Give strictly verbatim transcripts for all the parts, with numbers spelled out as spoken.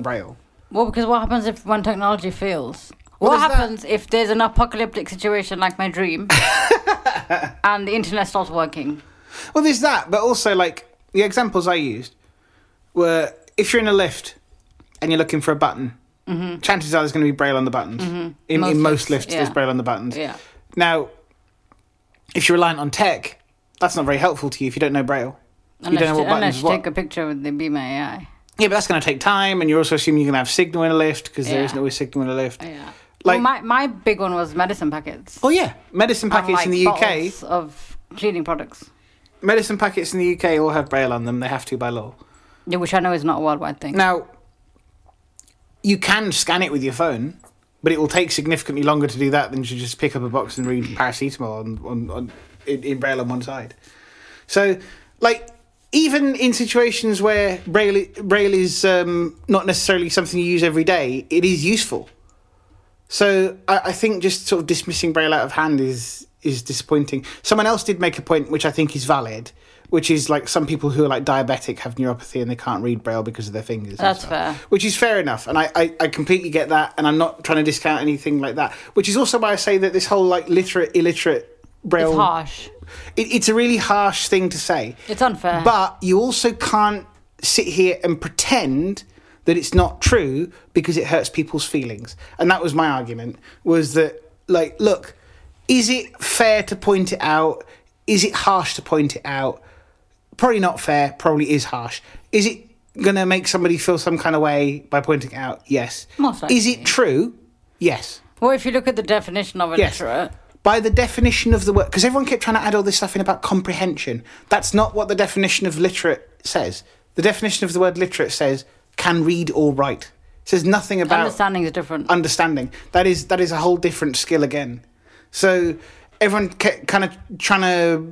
Braille. Well, because what happens if when technology fails? What, what happens that? if there's an apocalyptic situation like my dream and the internet stops working? Well, there's that, but also, like, the examples I used were if you're in a lift and you're looking for a button, mm-hmm. chances are there's going to be Braille on the buttons. Mm-hmm. In, most in most lifts, yeah. there's Braille on the buttons. Yeah. Now, if you're reliant on tech, that's not very helpful to you if you don't know Braille. Unless you don't know what you, buttons unless you take a picture with the Be My A I. Yeah, but that's going to take time, and you're also assuming you're going to have signal in a lift, because yeah. there isn't always signal in a lift. Yeah. Like, well, my, my big one was medicine packets. Oh, yeah. Medicine packets like in the U K. Of cleaning products. Medicine packets in the U K all have Braille on them. They have to by law. Yeah, which I know is not a worldwide thing. Now, you can scan it with your phone, but it will take significantly longer to do that than to just pick up a box and read paracetamol on, on, on, in, in Braille on one side. So, like... Even in situations where Braille, Braille is um, not necessarily something you use every day, it is useful. So I, I think just sort of dismissing Braille out of hand is is disappointing. Someone else did make a point which I think is valid, which is like some people who are like diabetic have neuropathy and they can't read Braille because of their fingers. That's fair. Which is fair enough, and I, I, I completely get that, and I'm not trying to discount anything like that. Which is also why I say that this whole like literate, illiterate Braille... It's harsh. It, it's a really harsh thing to say. It's unfair. But you also can't sit here and pretend that it's not true because it hurts people's feelings. And that was my argument, was that, like, look, is it fair to point it out? Is it harsh to point it out? Probably not fair. Probably is harsh. Is it going to make somebody feel some kind of way by pointing it out? Yes. Most likely. Is it true? Yes. Well, if you look at the definition of illiterate... Yes. By the definition of the word, because everyone kept trying to add all this stuff in about comprehension. That's not what the definition of literate says. The definition of the word literate says can read or write. It says nothing about understanding is different. Understanding that is that is a whole different skill again. So everyone kept kind of trying to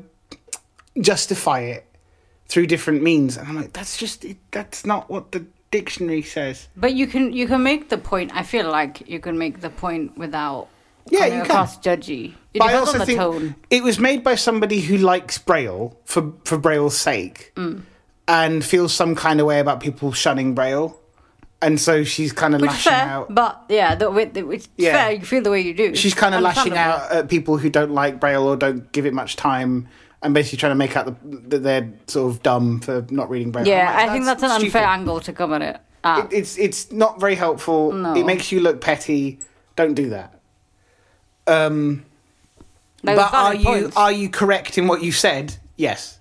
justify it through different means, and I'm like, that's just it, that's not what the dictionary says. But you can you can make the point. I feel like you can make the point without. Yeah, you across can. Judgy. It but depends I also on the think tone. It was made by somebody who likes Braille for, for Braille's sake mm. and feels some kind of way about people shunning Braille. And so she's kind of Which lashing fair, out. But yeah, the, it's yeah. fair. You feel the way you do. She's kind of lashing out at people who don't like Braille or don't give it much time and basically trying to make out that they're sort of dumb for not reading Braille. Yeah, like, I think that's an stupid. unfair angle to come at it. Ah. it. It's it's not very helpful. No. It makes you look petty. Don't do that. Um, no, but are you points. are you correct in what you said? Yes.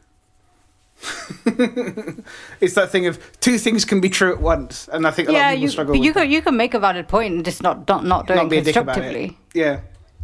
It's that thing of two things can be true at once, and I think a yeah, lot of people you, struggle but with you that. can you can make a valid point and just not not, not doing Not be it a dick about it. constructively. Yeah.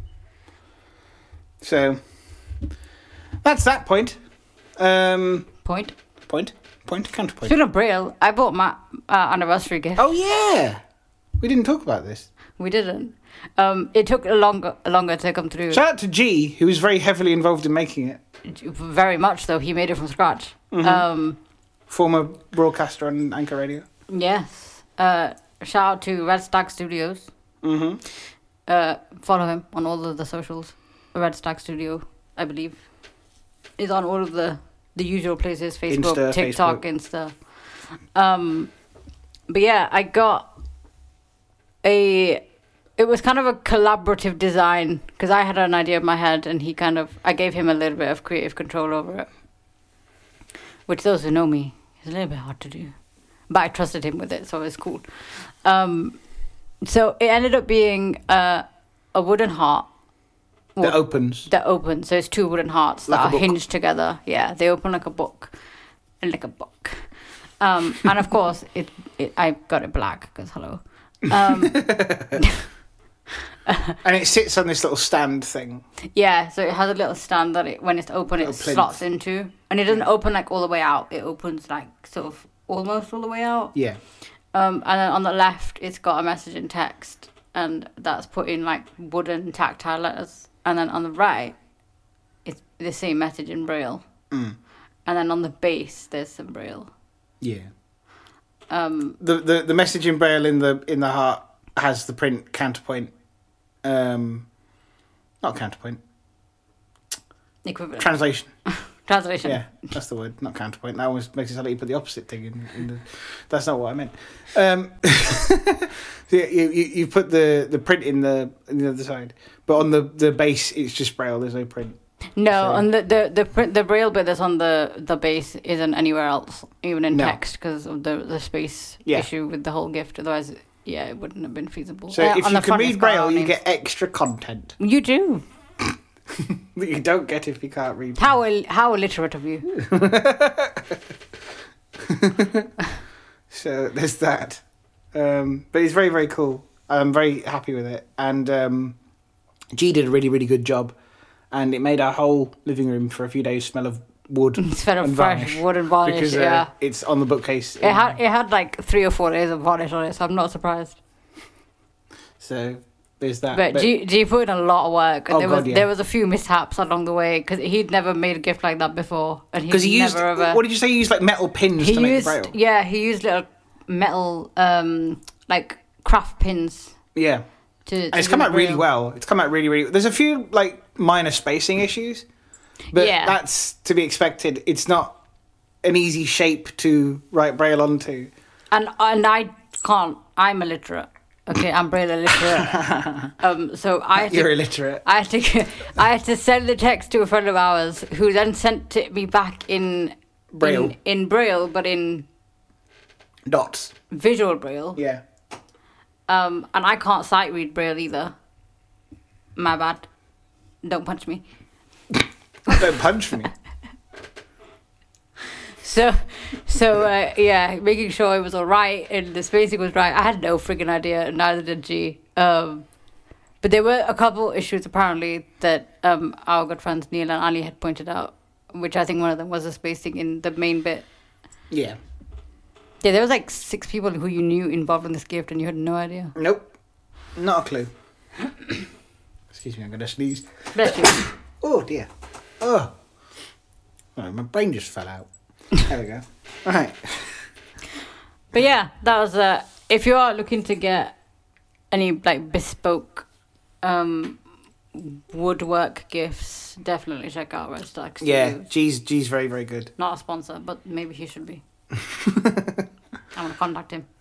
So that's that point. Um, point. Point. Point. Counterpoint. Speaking of Braille, I bought my uh, anniversary gift. Oh yeah, we didn't talk about this. We didn't. Um, it took a longer longer to come through. Shout out to G, who was very heavily involved in making it. Very much so. He made it from scratch. Mm-hmm. Um, Former broadcaster on Anchor Radio. Yes. Uh, shout out to Red Stag Studios. Mm-hmm. Uh, follow him on all of the socials. Red Stag Studio, I believe, is on all of the, the usual places: Facebook, Insta, TikTok, Facebook. Insta. Um, but yeah, I got a. It was kind of a collaborative design because I had an idea in my head, and he kind of. I gave him a little bit of creative control over it, which those who know me is a little bit hard to do, but I trusted him with it, so it was cool. Um, so it ended up being uh, a wooden heart. That opens. That opens. So it's two wooden hearts Like a that are book. hinged together. Yeah, they open like a book, like a book. Um, and of course, it, it. I got it black because hello. Um, and it sits on this little stand thing. yeah, so it has a little stand that it, when it's open, it Little plinth. slots into, and it doesn't open like all the way out. It opens like sort of almost all the way out. Yeah. Um, and then on the left, it's got a message in text, and that's put in like wooden tactile letters. And then on the right, it's the same message in Braille. Mm. And then on the base, there's some Braille. Yeah. Um, The, the the message in Braille in the in the heart has the print counterpoint. Um, not counterpoint. equivalent. Translation. Translation. Translation. Yeah, that's the word, not counterpoint. That always makes it sound like you put the opposite thing in. in the, that's not what I meant. Um, so yeah, you, you you put the, the print in the in the other side, but on the, the base it's just braille. There's no print. No, So- on the the the print the braille bit that's on the the base isn't anywhere else, even in No. text, because of the the space Yeah. issue with the whole gift. Otherwise, yeah, it wouldn't have been feasible. So Uh, if on you the can front, it's read got our braille, you names. get extra content You do. that you don't get if you can't read. How il- how illiterate of you. So there's that. Um, but it's very, very cool. I'm very happy with it. And um, G did a really, really good job. And it made our whole living room for a few days smell of wood Instead of and fresh varnish. wood and varnish, Because uh, yeah. it's on the bookcase. It had it had like three or four days of varnish on it, so I'm not surprised. So there's that. But, G, G put in a lot of work, and Oh, there God, was yeah. there was a few mishaps along the way because he'd never made a gift like that before, and Because he'd he used, never ever. what did you say? He used like metal pins he to make used the braille. yeah, he used little metal um like craft pins Yeah. to. to And it's do come the out really braille. well. It's come out really, really. There's a few like minor spacing issues, but Yeah. that's to be expected. It's not an easy shape to write braille onto. And and I can't. I'm illiterate. Okay, I'm braille illiterate. um, so I had You're to, illiterate. I had to I had to send the text to a friend of ours who then sent it me back in Braille. in, in braille, but in Dots. visual braille. Yeah. Um, and I can't sight read braille either. My bad. Don't punch me. Don't punch me. So, so uh, yeah, making sure it was all right and the spacing was right. I had no freaking idea, and neither did G. Um, but there were a couple issues apparently that um, our good friends Neil and Ali had pointed out, which I think one of them was the spacing in the main bit. Yeah. Yeah, there was like six people who you knew involved in this gift, and you had no idea. Nope. Not a clue. Excuse me, I'm going to sneeze. Bless you. Oh, dear. Oh. Oh, my brain just fell out. There we go. Right. But yeah, that was uh if you are looking to get any like bespoke um woodwork gifts, definitely check out Red Stack Yeah, Studios. G's, G's very, very good. Not a sponsor, but maybe he should be. I'm gonna contact him.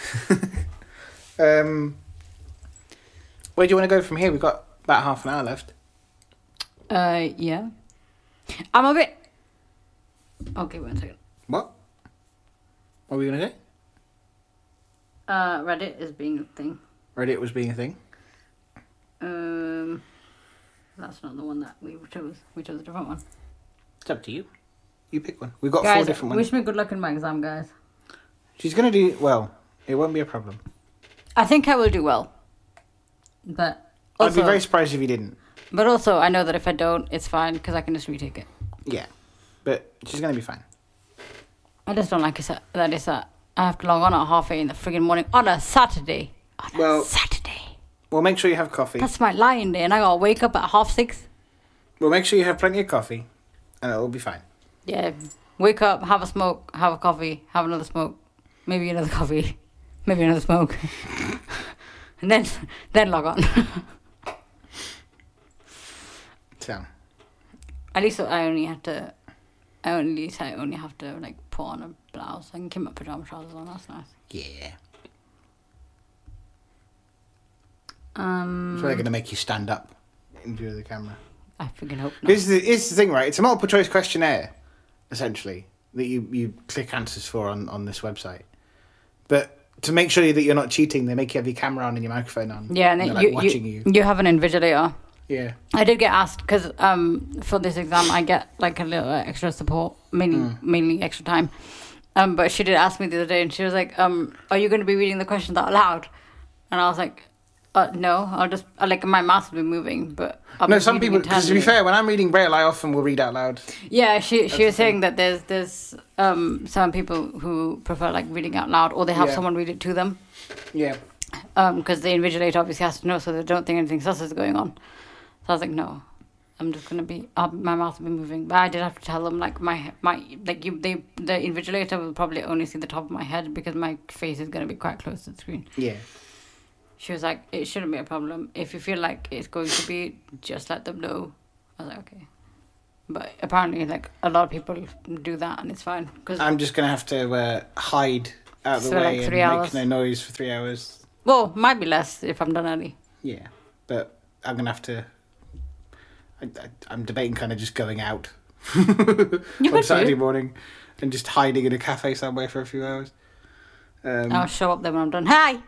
Um, where do you want to go from here? We've got about half an hour left. Uh yeah. I'm a bit Okay, wait a second. What? What are we going to do? Uh Reddit is being a thing. Reddit was being a thing. Um that's not the one that we chose. We chose a different one. It's up to you. You pick one. We've got Guys, four different ones. wish me good luck in my exam, guys. She's going to do well. It won't be a problem. I think I will do well. But also, I'd be very surprised if you didn't. But also, I know that if I don't, it's fine because I can just retake it. Yeah. But she's going to be fine. I just don't like it that that it's a, I have to log on at half eight in the friggin' morning on a Saturday. On a Well- Saturday. Well, make sure you have coffee. That's my lying day, and I gotta wake up at half six. Well, make sure you have plenty of coffee, and it'll be fine. Yeah, wake up, have a smoke, have a coffee, have another smoke, maybe another coffee, maybe another smoke, and then then log on. So, At least I only have to. At least I only have to like put on a blouse. I can keep my pajama trousers on. That's nice. yeah. Um, It's really going to make you stand up in view of the camera. I freaking hope not. This is the, this is the thing, right? It's a multiple choice questionnaire, essentially, that you, you click answers for on, on this website. But to make sure that you're not cheating, they make you have your camera on and your microphone on. Yeah, and they're, it, like, you, watching you, you. you have an invigilator. Yeah. I did get asked because um, for this exam I get like a little extra support, mainly Mm. mainly extra time. Um, but she did ask me the other day, and she was like, um, "Are you going to be reading the questions out loud?" And I was like, uh, "No, I'll just uh, like my mouth will be moving, but I'll No, be some reading people, because to be internally." fair, when I'm reading Braille, I often will read out loud. Yeah, she she the was saying that there's there's um some people who prefer like reading out loud, or they have Yeah. someone read it to them. Yeah. Um, because the invigilator obviously has to know, so they don't think anything sus is going on. So I was like, no, I'm just gonna be. Uh, my mouth will be moving, but I did have to tell them like my my like you they the invigilator will probably only see the top of my head because my face is gonna be quite close to the screen. Yeah. She was like, it shouldn't be a problem. If you feel like it's going to be, just let them know. I was like, okay. But apparently, like, a lot of people do that and it's fine. Cause I'm just going to have to uh, hide out of the So, way like, and three hours. make no noise for three hours. well, might be less if I'm done early. Yeah, but I'm going to have to... I, I, I'm debating kind of just going out You on could Saturday do. morning and just hiding in a cafe somewhere for a few hours. Um, I'll show up there when I'm done. Hi!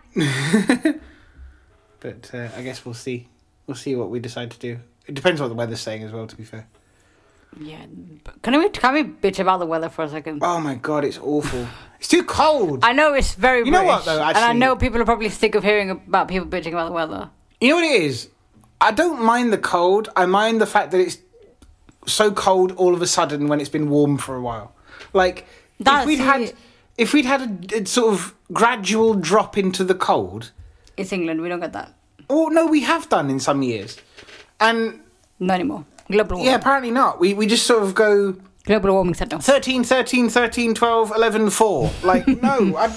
But uh, I guess we'll see. We'll see what we decide to do. It depends what the weather's saying as well, to be fair. Yeah. but Can we, can we bitch about the weather for a second? Oh my god, it's awful. It's too cold. I know it's very You know what, British, though, and I actually- know people are probably sick of hearing about people bitching about the weather. You know what it is? I don't mind the cold. I mind the fact that it's so cold all of a sudden when it's been warm for a while. Like, That's if we'd it. had... If we'd had a, a sort of gradual drop into the cold... It's England, we don't get that. Oh, no, we have done in some years. And, Not anymore. Global warming. yeah, apparently not. We we just sort of go... Global warming said no. thirteen, thirteen, thirteen, twelve, eleven, four. Like, no. I,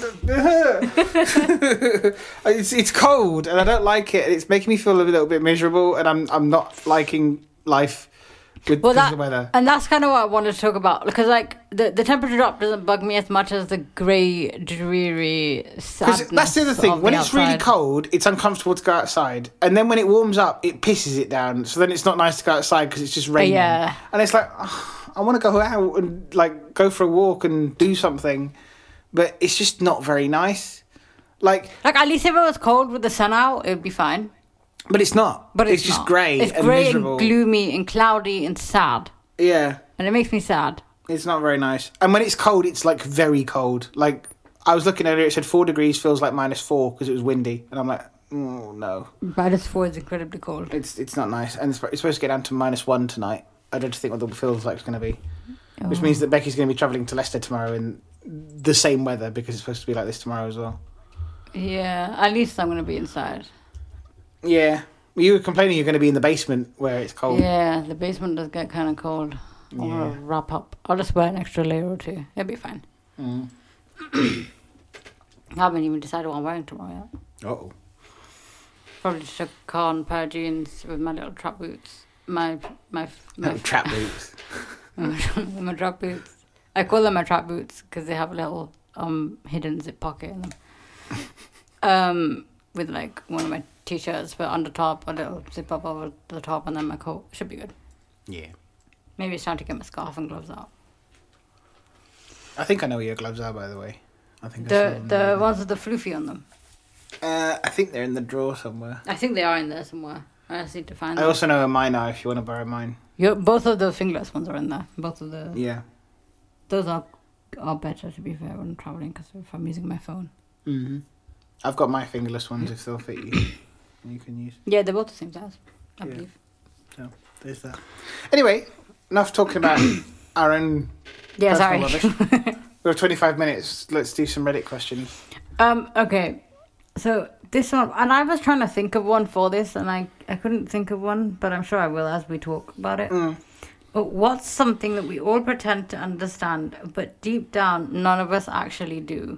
it's, it's cold and I don't like it. And it's making me feel a little bit miserable and I'm I'm not liking life with Well, because that, of the weather. and that's kind of what I wanted to talk about. Because, like, the, the temperature drop doesn't bug me as much as the grey, dreary sadness. Because that's the other thing. of When the it's really outside. cold, it's uncomfortable to go outside. And then when it warms up, it pisses it down. So then it's not nice to go outside because it's just raining. Yeah. And it's like, oh, I want to go out and like go for a walk and do something. But it's just not very nice. Like, Like, at least if it was cold with the sun out, it would be fine. but it's not. But it's, just not. grey It's and grey miserable. and gloomy and cloudy and sad. Yeah. And it makes me sad. It's not very nice. And when it's cold, it's like very cold. Like, I was looking earlier, it said four degrees feels like minus four because it was windy. And I'm like, oh, no. Minus four is incredibly cold. It's it's not nice. And it's, it's supposed to get down to minus one tonight. I don't think what the feels like it's going to be. Which Oh. means that Becky's going to be travelling to Leicester tomorrow in the same weather because it's supposed to be like this tomorrow as well. Yeah, at least I'm going to be inside. Yeah. You were complaining you're going to be in the basement where it's cold. Yeah, the basement does get kind of cold. I want Yeah. to wrap up. I'll just wear an extra layer or two. It'll be fine. Mm. I haven't even decided what I'm wearing tomorrow yet. Uh-oh. Probably just a con pair of jeans with my little trap boots. My my my, Oh, trap boots. my trap boots. I call them my trap boots because they have a little um hidden zip pocket in them. Um, with like one of my t-shirts, but on the top a little zip up over the top, and then my coat. Should be good. Yeah. Maybe it's time to get my scarf and gloves out. I think I know where your gloves are, by the way. I think I saw The them the there. ones with the floofy on them. Uh, I think they're in the drawer somewhere. I think they are in there somewhere. I just need to find I them. also know where mine are if you want to borrow mine. Your, both of the fingerless ones are in there. Both of the Yeah. those are are better, to be fair, when I'm traveling, because if I'm using my phone. Mm-hmm. I've got my fingerless ones if they'll fit you. You can use. Yeah, they're both the same size, I Yeah. believe. So there's that. Anyway, enough talking about our own. Yeah, sorry. personal rubbish. We have twenty-five minutes. Let's do some Reddit questions. um. Okay. So this one, and I was trying to think of one for this, and I I couldn't think of one, but I'm sure I will as we talk about it. Mm. But what's something that we all pretend to understand, but deep down none of us actually do?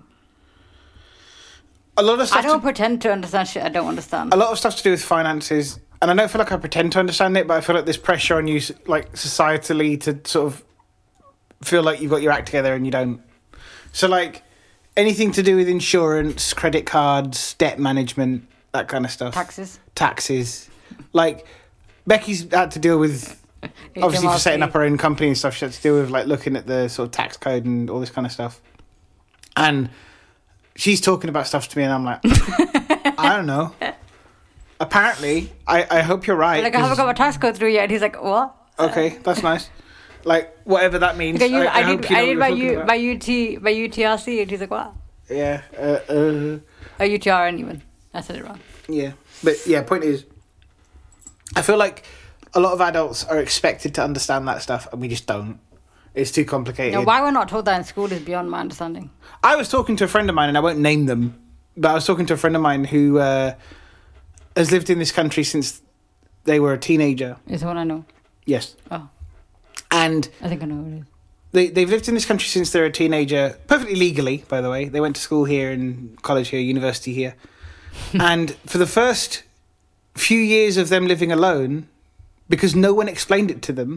A lot of I stuff. don't To, pretend to understand shit I don't understand. a lot of stuff to do with finances, and I don't feel like I pretend to understand it, but I feel like there's pressure on you, like societally, to sort of feel like you've got your act together and you don't. So, like anything to do with insurance, credit cards, debt management, that kind of stuff. Taxes. Taxes. Like Becky's had to deal with. Obviously, for setting up her own company and stuff, she had to deal with like looking at the sort of tax code and all this kind of stuff. And she's talking about stuff to me, and I'm like, I don't know. Apparently, I, I hope you're right. Like, I haven't 'cause- got my tax code through yet. And he's like, what? Okay, that's nice. Like whatever that means. Okay, you, I, I, did, hope you know I did what my, we're U, talking my about. U T, my U T R C, and he's like, what? Yeah. Uh, uh, Oh, U T R N even. I said it wrong. yeah. But yeah, point is, I feel like a lot of adults are expected to understand that stuff, and we just don't. It's too complicated. Now, why we're not told that in school is beyond my understanding. I was talking to a friend of mine, and I won't name them, but I was talking to a friend of mine who uh, has lived in this country since they were a teenager. Is the one I know. Yes. Oh, And I think I know what it is. they, they've lived in this country since they were a teenager, perfectly legally, by the way. They went to school here and college here, university here. And for the first few years of them living alone, because no one explained it to them,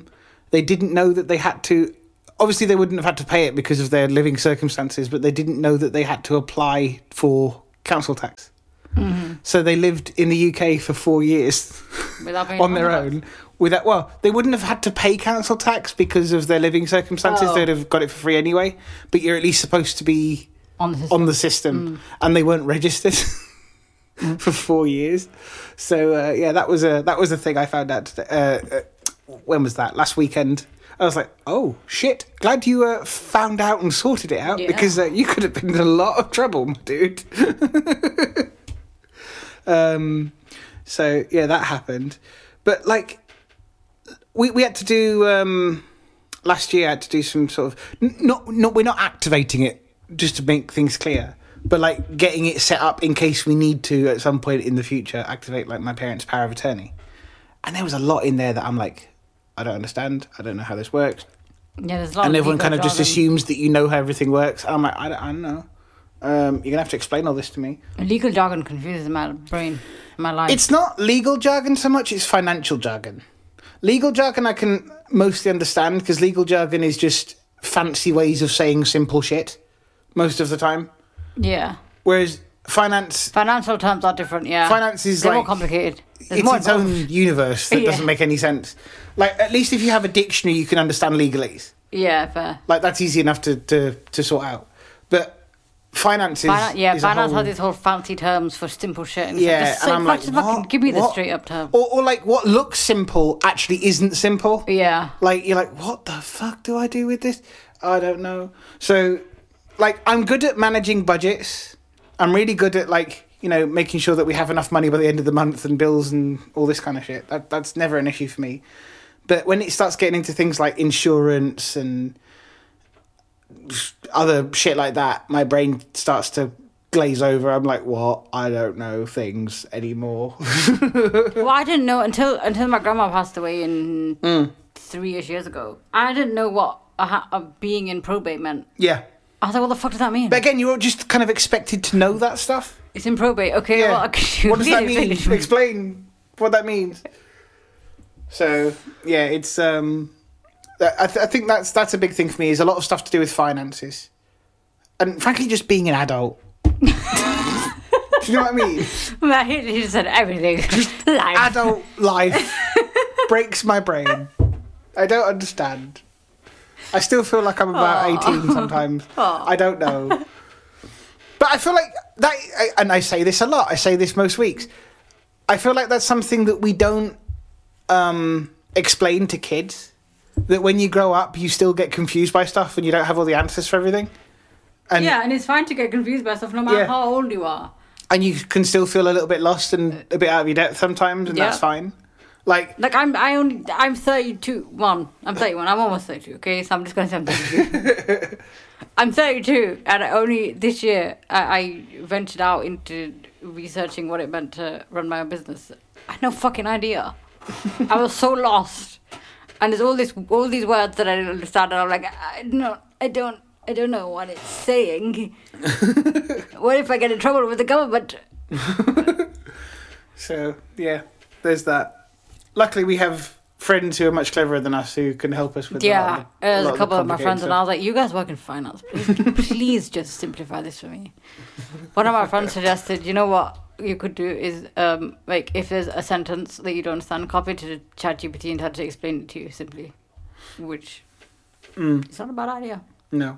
They didn't know that they had to. Obviously, they wouldn't have had to pay it because of their living circumstances, but they didn't know that they had to apply for council tax. Mm-hmm. So they lived in the U K for four years on their own. Without, well, they wouldn't have had to pay council tax because of their living circumstances. Oh. They'd have got it for free anyway. But you're at least supposed to be on the system, on the system. Mm. And they weren't registered for four years. So uh, yeah, that was a that was a thing I found out today. Uh, uh, when was that? Last weekend. I was like, oh shit! Glad you uh, found out and sorted it out Yeah. because uh, you could have been in a lot of trouble, my dude. um, so yeah, that happened. But like, we we had to do um, last year. I had to do some sort of n- not not we're not activating it just to make things clear, but like getting it set up in case we need to at some point in the future activate like my parents' power of attorney. And there was a lot in there that I'm like, I don't understand. I don't know how this works. Yeah, there's a lot and of everyone kind of just jargon. assumes that you know how everything works. I'm like, I don't, I don't know. Um, you're gonna have to explain all this to me. Legal jargon confuses my brain, my life. It's not legal jargon so much; it's financial jargon. Legal jargon I can mostly understand because legal jargon is just fancy ways of saying simple shit most of the time. Yeah. Whereas finance, Financial terms are different. Yeah. finance is They're like more complicated. There's it's more its involved. own universe that Yeah. doesn't make any sense. Like at least if you have a dictionary, you can understand legalese. Yeah, fair. Like that's easy enough to to, to sort out. But finance is Finan- yeah, is a finance whole- has these whole fancy terms for simple shit. And it's Yeah, like, just and say, I'm like, just fucking what? give me the What? straight up term. or, or like what looks simple actually isn't simple. Yeah. Like you're like, what the fuck do I do with this? I don't know. So, like, I'm good at managing budgets. I'm really good at like you know making sure that we have enough money by the end of the month and bills and all this kind of shit. That that's never an issue for me. But when it starts getting into things like insurance and other shit like that, my brain starts to glaze over. I'm like, what? I don't know things anymore. Well, I didn't know until until my grandma passed away in Mm. three-ish years ago. I didn't know what a ha- a being in probate meant. Yeah. I was like, what the fuck does that mean? But again, you're just kind of expected to know that stuff. It's in probate. Okay, Yeah. well, could you What does that really mean? explain it to me? Explain what that means. So yeah, it's um, I, th- I think that's that's a big thing for me. Is a lot of stuff to do with finances, and frankly, just being an adult. Do you know what I mean? Well, he, he just said everything. Life. Adult life breaks my brain. I don't understand. I still feel like I'm about Aw. eighteen sometimes. Aw. I don't know. But I feel like that, I- and I say this a lot, I say this most weeks. I feel like that's something that we don't um, explain to kids. That when you grow up, you still get confused by stuff and you don't have all the answers for everything. And, Yeah, and it's fine to get confused by stuff no matter Yeah. how old you are. and you can still feel a little bit lost and a bit out of your depth sometimes, and Yeah. that's fine. Like, Like I'm, I only, I'm thirty-two. One, I'm thirty-one. I'm almost thirty-two. Okay, so I'm just gonna say I'm thirty-two. I'm thirty-two, and I only this year I, I ventured out into researching what it meant to run my own business. I had no fucking idea. I was so lost, and there's all this, all these words that I didn't understand, and I'm like, I don't, I don't, I don't know what it's saying. What if I get in trouble with the government? so, yeah, there's that. Luckily, we have friends who are much cleverer than us who can help us with a lot Yeah, of the- there's lot a of the couple of my complicated friends, and stuff. I was like, "You guys work in finance. Please, please just simplify this for me." One of my friends suggested, you know what you could do is, um, like, if there's a sentence that you don't understand, copy it to ChatGPT and try to explain it to you simply, which Mm, it's not a bad idea. no.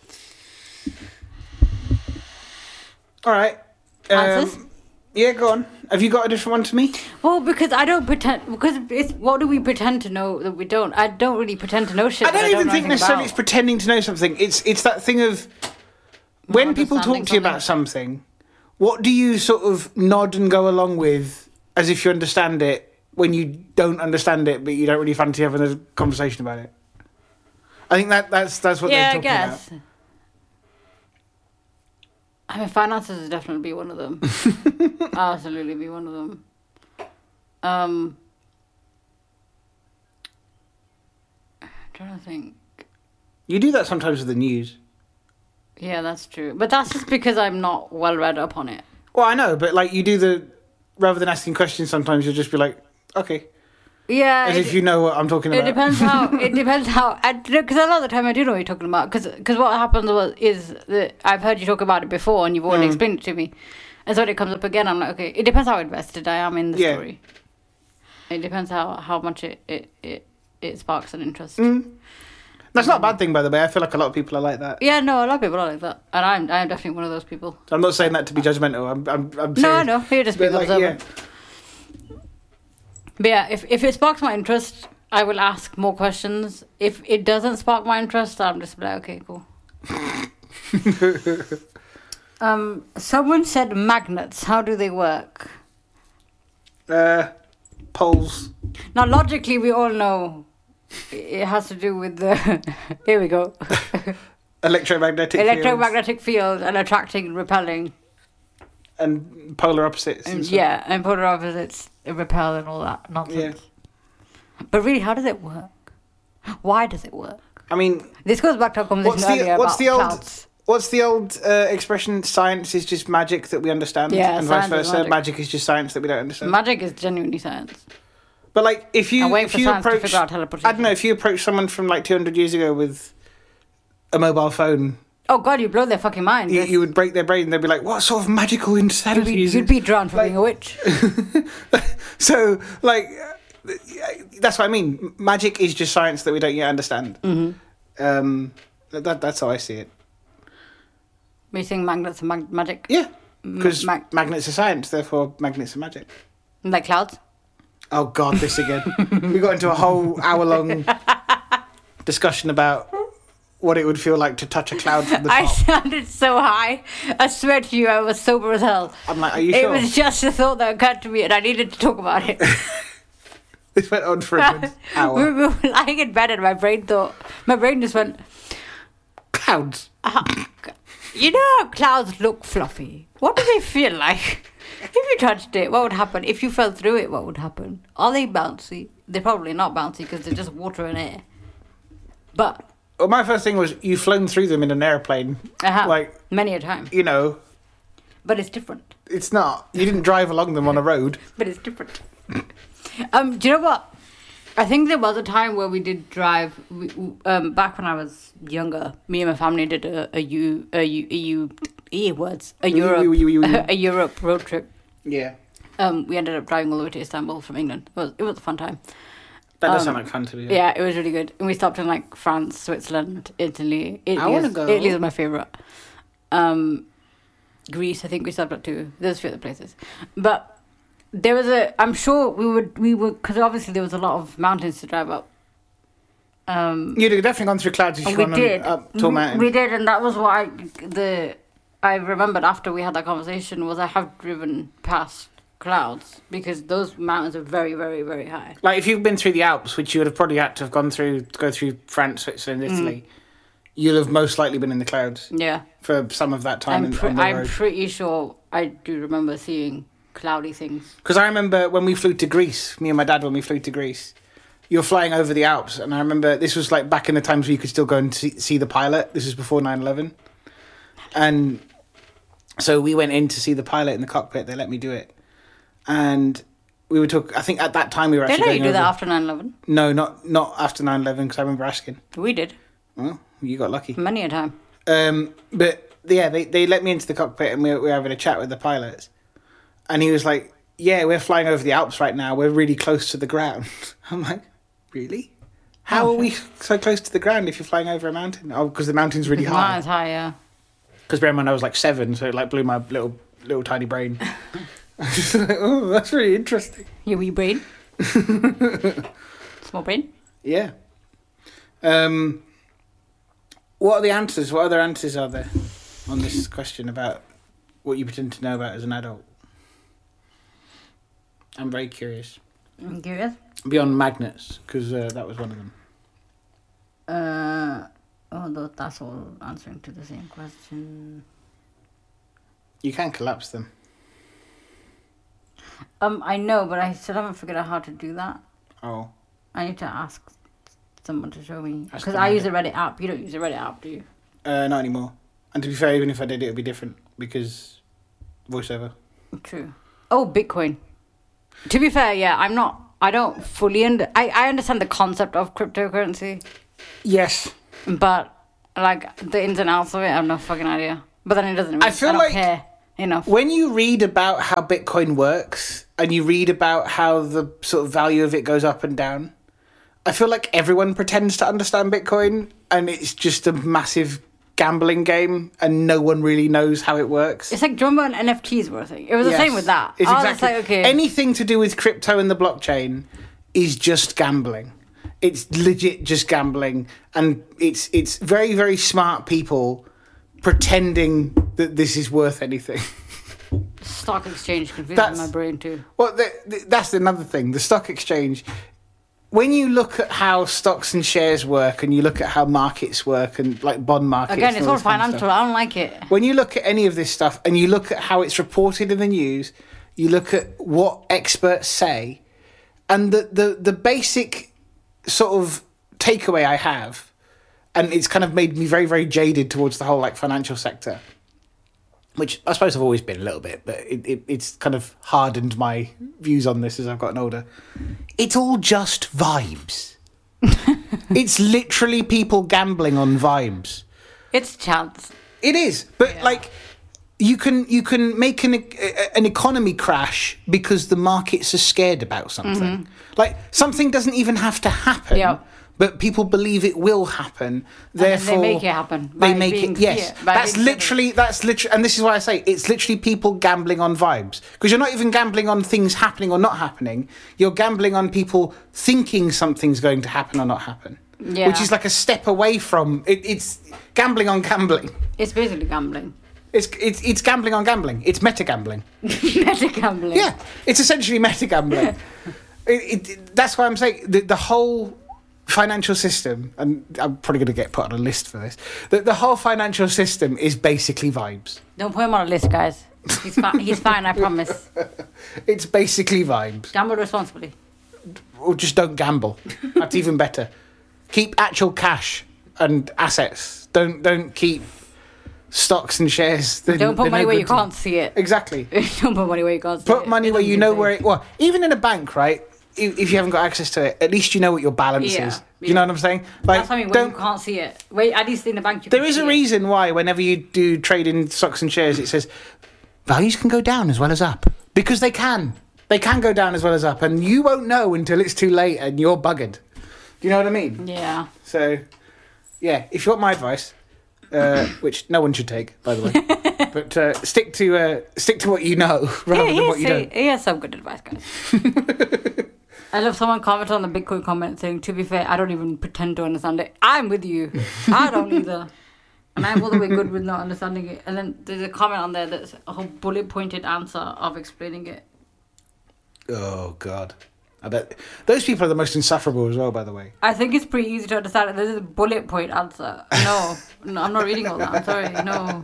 All right. Um, Answers? yeah, go on. Have you got a different one to me? Well, because I don't pretend. Because it's what do we pretend to know that we don't? I don't really pretend to know shit. I don't that even I don't think know necessarily anything it's about. pretending to know something. It's it's that thing of when Not people talk understanding to you about something, what do you sort of nod and go along with as if you understand it when you don't understand it, but you don't really fancy having a conversation about it? I think that that's that's what Yeah, I they're talking guess. about. I mean, finances would definitely be one of them. Absolutely be one of them. Um, I'm trying to think. You do that sometimes with the news. Yeah, that's true. But that's just because I'm not well read up on it. Well, I know, but like you do the rather than asking questions, sometimes you'll just be like, okay. Yeah. As it, if you know what I'm talking It about. depends how. It depends how. Because a lot of the time I do know what you're talking about. Because what happens was is that I've heard you talk about it before, and you've already Mm. explained it to me, and so when it comes up again, I'm like, okay. It depends how invested I am in the Yeah. story. It depends how how much it it it, it sparks an interest. Mm. That's not a bad thing, by the way. I feel like a lot of people are like that. Yeah, no, a lot of people are like that, and I'm I'm definitely one of those people. I'm not saying that to be judgmental. I'm I'm, I'm No, I serious. know. You're just being But like, observant. yeah. But yeah, if if it sparks my interest, I will ask more questions. If it doesn't spark my interest, I'm just like, okay, cool. um, someone said magnets. How do they work? Uh, poles. Now, logically, we all know it has to do with the. Here we go. Electromagnetic Electromagnetic field and attracting and repelling. fields and polar opposites. And And stuff. yeah, and polar opposites repel and all that nonsense. Yeah. But really, how does it work? Why does it work? I mean, This goes back to our conversation what's the earlier what's about the old clouds. what's the old uh, expression? Science is just magic that we understand, Yeah, and vice science is versa. magic. Magic is just science that we don't understand. Magic is genuinely science. But like, if you I'm waiting if for you science to approach, figure out teleportation. I don't know, if you approach someone from like two hundred years ago with a mobile phone, Oh God, you blow their fucking mind. you, Yes. you would break their brain. They'd be like, "What sort of magical You'd insanity be, is you'd this?" be drowned for Like- being a witch. So, like, uh, that's what I mean. Magic is just science that we don't yet understand. Mm-hmm. Um, that that's how I see it. We're saying magnets are mag- magic. Yeah, because mag- magnets are science, therefore magnets are magic. Like clouds. Oh God, this again. We got into a whole hour long discussion about what it would feel like to touch a cloud from the I top. sounded so high. I swear to you, I was sober as hell. I'm like, are you It sure? was just a thought that occurred to me, and I needed to talk about it. This went on for a good we, hour. we were lying in bed, and my brain thought, my brain just went, Clouds. "Ah, you know how clouds look fluffy? What do they feel like? If you touched it, what would happen? If you fell through it, what would happen? Are they bouncy? They're probably not bouncy because they're just water and air. But Well, my first thing was you've flown through them in an airplane. I have Like, many a time. you know, But it's different. it's not. You didn't drive along them on a road. But it's different. um, do you know what? I think there was a time where we did drive. We, um, back when I was younger, me and my family did a a U a U a U e words a Europe you- you- you- you. a Europe road trip. Yeah. Um, we ended up driving all the way to Istanbul from England. It was it was a fun time. That does Um, sound like fun to me. Yeah, it was really good. And we stopped in like France, Switzerland, Italy. Italy wanna is, go. Italy is my favorite. Um, Greece, I think we stopped at too. There's a few other places, but there was a. I'm sure we would we would because obviously there was a lot of mountains to drive up. Um, You'd have definitely gone through clouds if and you'd we gone did. up tall We- mountains. We did, and that was why the I remembered after we had that conversation was I have driven past clouds because those mountains are very, very, very high. Like, if you've been through the Alps, which you would have probably had to have gone through, to go through France, Switzerland, Mm. Italy, you'll have most likely been in the clouds Yeah, for some of that time I'm in, pre- on the I'm road. pretty sure I do remember seeing cloudy things. Because I remember when we flew to Greece, me and my dad, when we flew to Greece, you were flying over the Alps, and I remember this was like back in the times where you could still go and see, see the pilot. This was before nine eleven. And so we went in to see the pilot in the cockpit. They let me do it. And we were talking, I think at that time we were They actually let you going do that over- after nine eleven. No, not not after nine eleven, because I remember asking. We did Well, you got lucky. many a time. Um, but yeah, they, they let me into the cockpit and we were, we were having a chat with the pilots. And he was like, yeah, we're flying over the Alps right now. We're really close to the ground. I'm like, really? How Oh, are we so close to the ground if you're flying over a mountain? Oh, because the mountain's really It's high. not as high, yeah. Because bear in mind I was like seven, so it like blew my little little tiny brain. I was just like, oh, that's really interesting. Your wee brain. Small brain. Yeah. Um, what are the answers? What other answers are there on this question about what you pretend to know about as an adult? I'm very curious. I'm curious. Beyond magnets, because uh, that was one of them. Uh, although that's all answering to the same question. You can collapse them. Um, I know, but I still haven't figured out how to do that. Oh. I need to ask someone to show me Ask because them I how use to- a Reddit app. You don't use a Reddit app, do you? Uh, not anymore. And to be fair, even if I did, it would be different because voiceover. True. Oh, Bitcoin. To be fair, yeah, I'm not I don't fully under. I, I understand the concept of cryptocurrency, Yes. but like the ins and outs of it, I have no fucking idea. But then it doesn't. Really, I feel I don't like care enough. when you read about how Bitcoin works and you read about how the sort of value of it goes up and down, I feel like everyone pretends to understand Bitcoin and it's just a massive gambling game and no one really knows how it works. It's like, do you remember when N F Ts were a thing? It was the Yes. same with that. It's I was exactly like, okay. anything to do with crypto and the blockchain is just gambling. It's legit just gambling, and it's it's very very smart people pretending that this is worth anything. Stock exchange confuses That's- my brain too. Well, the, the, that's another thing. The stock exchange. When you look at how stocks and shares work, and you look at how markets work, and like bond markets, Again, and it's all all this kind of financial. stuff. I don't like it. When you look at any of this stuff, and you look at how it's reported in the news, you look at what experts say, and the the, the basic sort of takeaway I have, and it's kind of made me very very jaded towards the whole like financial sector, which I suppose I've always been a little bit, but it, it, it's kind of hardened my views on this as I've gotten older. It's all just vibes. It's literally people gambling on vibes. It's chance. It is, but Yeah. like you can you can make an an economy crash because the markets are scared about something. Like something doesn't even have to happen. Yeah. But people believe it will happen. then Therefore, they make it happen They by make being it. Yes, fear- by that's being literally that's literally, and this is why I say it's literally people gambling on vibes, because you're not even gambling on things happening or not happening. You're gambling on people thinking something's going to happen or not happen, Yeah. which is like a step away from it, it's gambling on gambling. It's basically gambling. It's it's it's gambling on gambling. It's meta gambling. Meta gambling. Yeah, it's essentially meta gambling. it, it, that's why I'm saying the, the whole financial system, and I'm probably going to get put on a list for this. The, the whole financial system is basically vibes. Don't put him on a list, guys. He's fine. He's fine. I promise. It's basically vibes. Gamble responsibly. Or just don't gamble. That's even better. Keep actual cash and assets. Don't don't keep stocks and shares. They're- Don't put they're money no where you good to- can't see it. Exactly. Don't put money where you can't see it. Put money It where you doesn't know say. where it. Well, even in a bank, right? If if you haven't got access to it, at least you know what your balance Yeah, is. Do yeah. you know what I'm saying? Like, That's what I mean. When don't. you can't see it. Wait, at least in the bank you There can is see a it. reason why whenever you do trade in stocks and shares, it says values can go down as well as up, because they can. They can go down as well as up, and you won't know until it's too late and you're buggered. Do you know what I mean? Yeah. So, yeah, if you want my advice, uh, which no one should take, by the way, but uh, stick to uh, stick to what you know rather Yeah, than what he you has, don't. he has some good advice, guys. I love someone commented on the Bitcoin comment saying, to be fair, I don't even pretend to understand it. I'm with you. I don't either. And I'm all the way good with not understanding it. And then there's a comment on there that's a whole bullet pointed answer of explaining it. Oh God, I bet those people are the most insufferable as well. By the way, I think it's pretty easy to understand. There's a bullet point answer. No, no, I'm not reading all that. I'm sorry. No.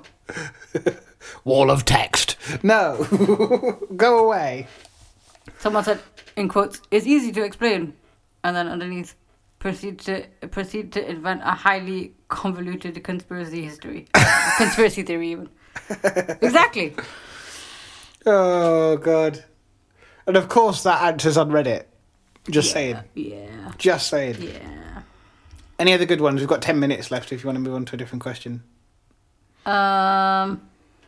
wall of text. No, go away. Someone said, in quotes, it's easy to explain. And then underneath, proceed to proceed to invent a highly convoluted conspiracy history. Conspiracy theory, even. Exactly. Oh God, and of course that answer's on Reddit. Just Yeah, saying. Yeah. Just saying. Yeah. Any other good ones? We've got ten minutes left. If you want to move on to a different question. Um.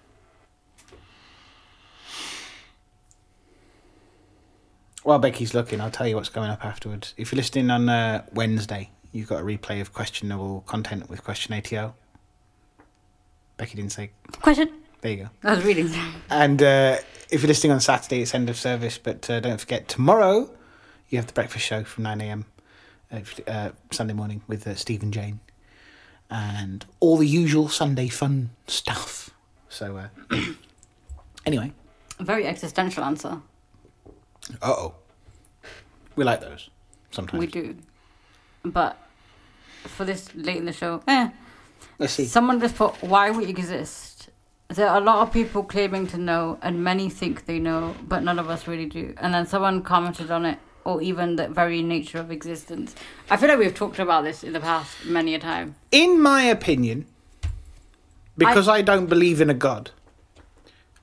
While Becky's looking, I'll tell you what's coming up afterwards. If you're listening on uh, Wednesday, you've got a replay of questionable content with Question A T O. Becky didn't say. Question? There you go. I was reading. And uh, if you're listening on Saturday, it's end of service. But uh, don't forget, tomorrow you have the breakfast show from nine a.m. Uh, uh, Sunday morning with uh, Steve and Jane. And all the usual Sunday fun stuff. So, uh, anyway. A very existential answer. Uh-oh. We like those sometimes. We do. But for this late in the show, eh. Let's see. Someone just put, why we exist. There are a lot of people claiming to know, and many think they know, but none of us really do. And then someone commented on it, or even the very nature of existence. I feel like we've talked about this in the past many a time. In my opinion, because I, I don't believe in a God,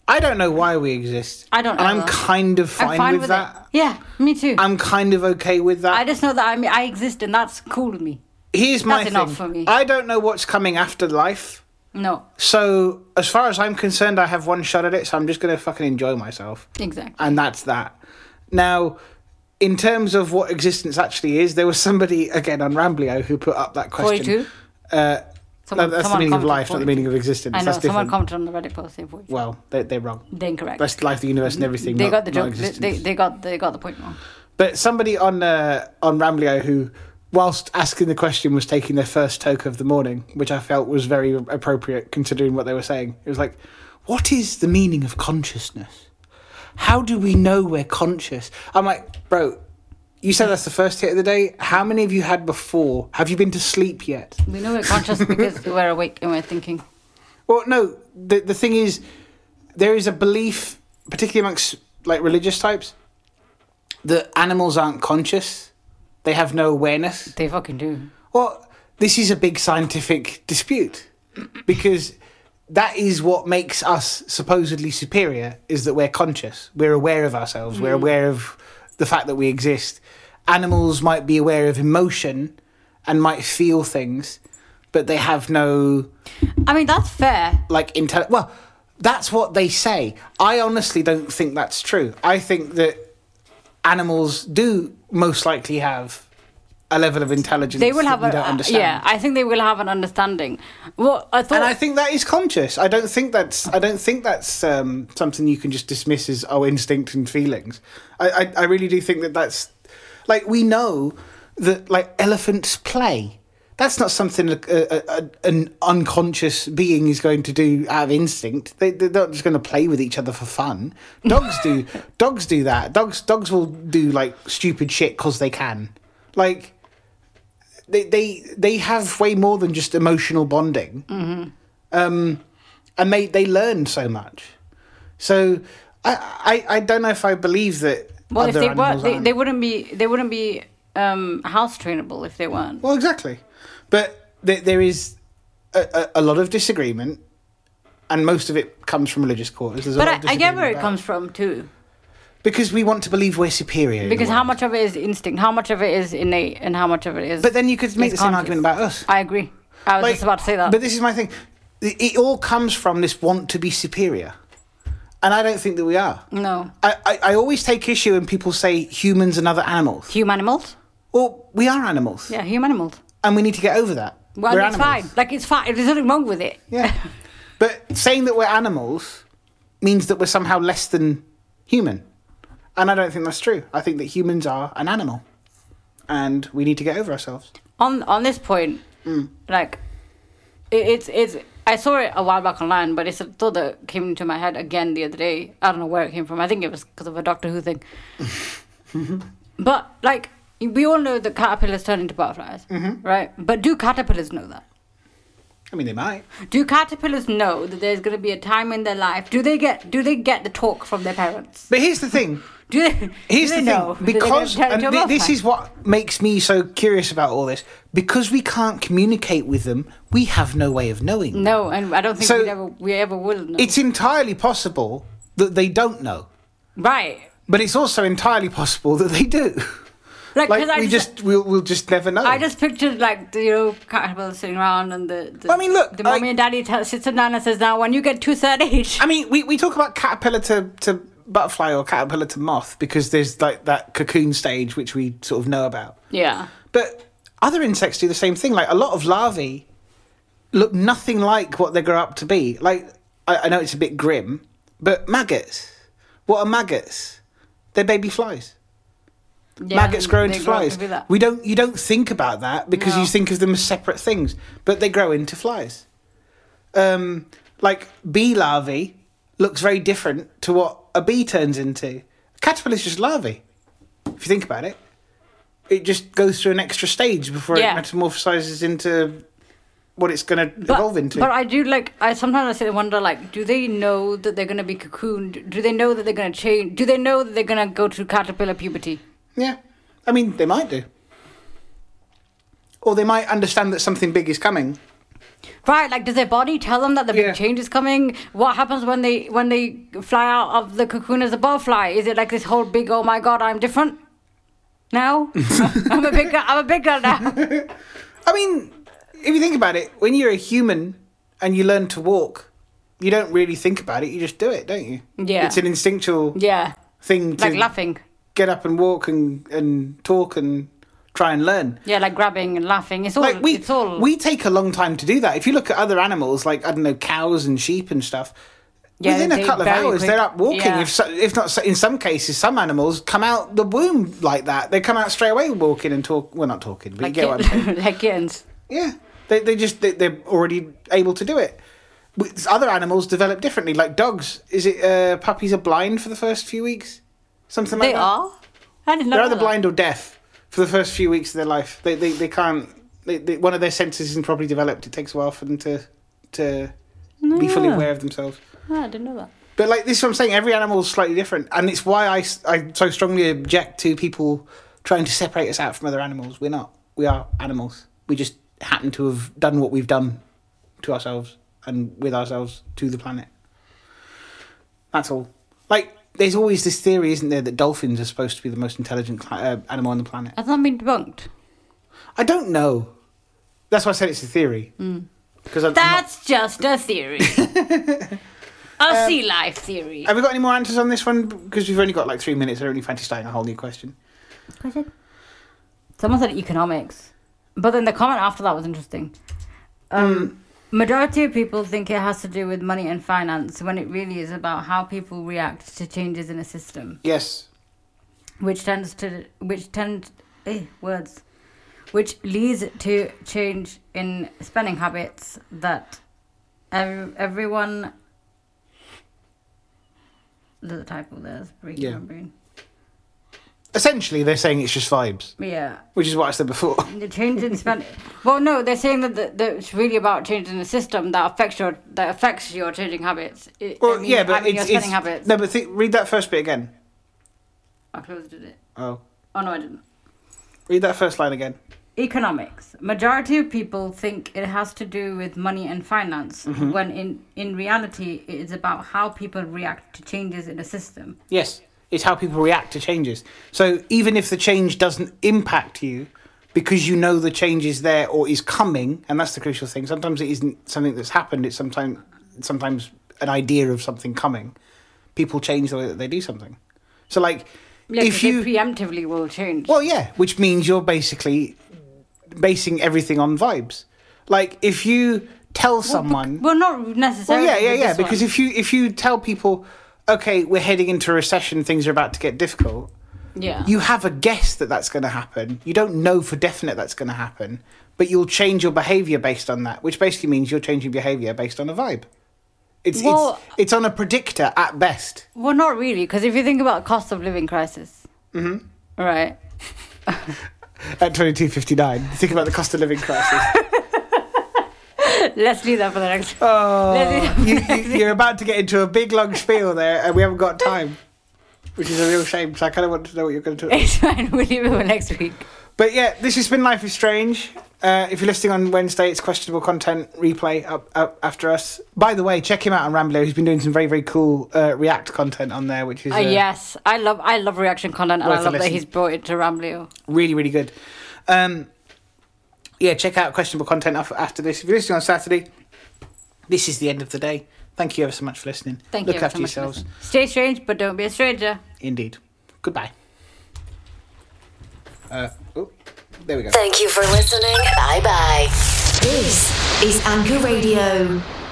I don't know why we exist. I don't know. And I'm though. kind of fine, I'm fine with, with that. it. Yeah, me too. I'm kind of okay with that. I just know that I mean I exist and that's cool with me. Here's my That's thing. enough for me. I don't know what's coming after life. No, So, as far as I'm concerned, I have one shot at it, so I'm just going to fucking enjoy myself. exactly. And that's that. Now, in terms of what existence actually is, there was somebody, again, on Ramblio who put up that question. forty-two? Uh, Someone, no, that's the someone meaning of commented life, not the forty-two. meaning of existence. I know, That's someone different. commented on the Reddit post saying forty-two. Well, they, they're wrong. They're incorrect. That's life, the universe, and everything. They not, got the not joke. They, existence. they, they got they got the point wrong. But somebody on uh, on Ramblio who, whilst asking the question, was taking their first toke of the morning, which I felt was very appropriate considering what they were saying. It was like, what is the meaning of consciousness? How do we know we're conscious? I'm like, bro, you said that's the first hit of the day. How many have you had before? Have you been to sleep yet? We know we're conscious because we're awake and we're thinking. Well, no, the the thing is, there is a belief, particularly amongst like religious types, that animals aren't conscious. They have no awareness. They fucking do. Well, this is a big scientific dispute because that is what makes us supposedly superior, is that we're conscious. We're aware of ourselves. Mm. We're aware of the fact that we exist. Animals might be aware of emotion and might feel things, but they have no... I mean, that's fair. Like, intel- well, that's what they say. I honestly don't think that's true. I think that animals do most likely have a level of intelligence They will have that we a, don't understand. yeah, I think they will have an understanding. Well, I thought... And I think that is conscious. I don't think that's. I don't think that's um, something you can just dismiss as oh instinct and feelings. I, I, I really do think that that's like we know that like elephants play. That's not something a, a, a, an unconscious being is going to do out of instinct. They, they're not just going to play with each other for fun. Dogs do. Dogs do that. Dogs dogs will do like stupid shit because they can. Like. They, they they have way more than just emotional bonding, mm-hmm. um, and they, they learn so much. So I, I, I don't know if I believe that. Well, if other they were, animals they, aren't. they wouldn't be they wouldn't be um, house trainable if they weren't. Well, exactly, but there, there is a, a, a lot of disagreement, and most of it comes from religious quarters. There's a But lot of I, I get where it disagreement comes about from too. Because we want to believe we're superior. in Because the how world. much of it is instinct, how much of it is innate, and how much of it is. But then you could make is the same conscious. argument about us. I agree. I was Like, just about to say that. But this is my thing. It, it all comes from this want to be superior. And I don't think that we are. No. I, I, I always take issue when people say humans and other animals. Humanimals? Well, we are animals. Yeah, humanimals. And we need to get over that. Well, we're it's animals. fine. Like, it's fine. There's nothing wrong with it. Yeah. But saying that we're animals means that we're somehow less than human. And I don't think that's true. I think that humans are an animal. And we need to get over ourselves. On on this point, Mm. like, it, it's... it's. I saw it a while back online, but it's a thought that came into my head again the other day. I don't know where it came from. I think it was because of a Doctor Who thing. But, like, we all know that caterpillars turn into butterflies, Mm-hmm. right? But do caterpillars know that? I mean, they might. Do caterpillars know that there's going to be a time in their life? Do they get Do they get the talk from their parents? But here's the thing. Do they? Here's do they the know? thing. Do they Because, turn and into a thi- this butterfly? is what makes me so curious about all this. Because we can't communicate with them, we have no way of knowing. No, and I don't think So- we ever we ever will know. It's entirely possible that they don't know. right. But it's also entirely possible that they do. Like, Like 'cause I we just, we'll we'll just never know. I just pictured like the, you know caterpillars sitting around and the, the I mean, look, the mommy I- and daddy t- sits them down and says, now when you get to a certain age, I mean, we, we talk about caterpillar to, to butterfly or caterpillar to moth because there's like that cocoon stage which we sort of know about. yeah, But other insects do the same thing. Like a lot of larvae look nothing like what they grow up to be. Like I, I know it's a bit grim, but maggots. What are maggots? They're baby flies. yeah Maggots grow they into grow up flies. to be that. We don't. You don't think about that because No. you think of them as separate things, but they grow into flies. Um, like bee larvae looks very different to what a bee turns into. A caterpillar's just larvae. If you think about it, it just goes through an extra stage before Yeah. it metamorphosizes into what it's going to But, evolve into. but I do like I sometimes I sit and wonder like do they know that they're gonna be cocooned? Do they know that they're gonna change? Do they know that they're gonna go through caterpillar puberty? Yeah, I mean they might do, or they might understand that something big is coming, Right, like does their body tell them that the big Yeah. change is coming? What happens when they when they fly out of the cocoon as a butterfly? Is it like this whole big, oh my god, I'm different now? I'm a big girl. I'm a big girl now. I mean, if you think about it, when you're a human and you learn to walk, you don't really think about it. You just do it, don't you? Yeah. It's an instinctual Yeah, thing to like laughing. get up and walk and, and talk and try and learn. Yeah, like grabbing and laughing. It's all. Like we, it's all. we take a long time to do that. If you look at other animals, like I don't know, cows and sheep and stuff, Yeah, within a they couple of very hours quick- they're up walking. yeah. If so, if not, so- in some cases, some animals come out the womb like that. They come out straight away walking and talk. Well, not talking, but like, you get what I'm saying. kit- like kittens. Yeah, they they just they, they're already able to do it. With other animals develop differently, like dogs. Is it uh, puppies are blind for the first few weeks, something like They that? are. I didn't know They're either that. blind or deaf for the first few weeks of their life. They they, they can't. They, they, one of their senses isn't properly developed. It takes a while for them to to be fully No. aware of themselves. Oh, I didn't know that. But like this is what I'm saying. Every animal is slightly different, and it's why I, s- I so strongly object to people trying to separate us out from other animals. We're not. We are animals. We just happen to have done what we've done to ourselves and with ourselves to the planet. That's all. Like, there's always this theory, isn't there, that dolphins are supposed to be the most intelligent cli- uh, animal on the planet. Has that been debunked? I don't know. That's why I said it's a theory. Because I'm, I'm not- That's just a theory. a sea life theory. Have we got any more answers on this one? Because we've only got like three minutes. I don't really fancy starting a whole new question. Question? Someone said economics, but then the comment after that was interesting. Um, majority of people think it has to do with money and finance, when it really is about how people react to changes in a system, Yes. which tends to which tend eh, words, which leads to change in spending habits that ev- everyone. There's a typo there. It's breaking Yeah. my brain. Essentially, they're saying it's just vibes, Yeah. which is what I said before. The change in spending. Well, no, they're saying that, the, that it's really about changing the system that affects your that affects your changing habits. It, Well, I mean, yeah, I but mean, it's, your it's spending habits. no, but th- read that first bit again. I closed it. Oh, Oh no, I didn't. read that first line again. Economics. Majority of people think it has to do with money and finance, Mm-hmm. when in in reality it is about how people react to changes in a system. Yes, it's how people react to changes. So even if the change doesn't impact you, because you know the change is there or is coming, and that's the crucial thing. Sometimes it isn't something that's happened. It's sometimes sometimes an idea of something coming. People change the way that they do something. So like, Yeah, if 'cause you they preemptively will change. well, yeah, which means you're basically basing everything on vibes. Like if you tell someone. well, not Well, necessarily. yeah, yeah, with yeah. this Because one. if you if you tell people, okay, we're heading into a recession, things are about to get difficult. yeah, You have a guess that that's going to happen. You don't know for definite that's going to happen, but you'll change your behaviour based on that, which basically means you're changing behaviour based on a vibe. It's Well- it's it's on a predictor at best. well, not really, because if you think about cost of living crisis, mm-hmm. right? At twenty-two fifty-nine, think about the cost of living crisis. Let's do that for the next. Oh, Let's do that for you, the next you, you're about to get into a big long spiel there, and we haven't got time, which is a real shame. So I kind of want to know what you're going to talk. It's fine. We'll leave it for next week. But yeah, this has been Life is Strange. Uh, if you're listening on Wednesday, it's Questionable Content replay up, up after us. By the way, check him out on Rambler. He's been doing some very, very cool uh, React content on there, which is Uh, uh, yes, I love I love reaction content, and Worth I a love that listen. he's brought it to Ramblio. really, really good. Um, yeah, check out Questionable Content af- after this. If you're listening on Saturday, this is the end of the day. Thank you ever so much for listening. Thank Look you. after so much for yourselves. listening. Stay strange, but don't be a stranger. Indeed. Goodbye. Uh, oh, there we go. Thank you for listening. Bye bye. This is Anchor Radio.